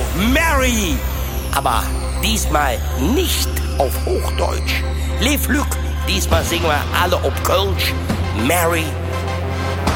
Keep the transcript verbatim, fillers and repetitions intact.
Mary. Aber diesmal nicht auf Hochdeutsch. Lev Lück, diesmal singen wir alle ob Kölsch. Mary